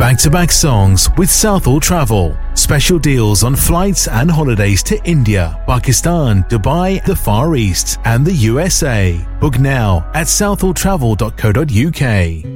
Back-to-back songs with Southall Travel. Special deals on flights and holidays to India, Pakistan, Dubai, the Far East and the USA. Book now at southalltravel.co.uk.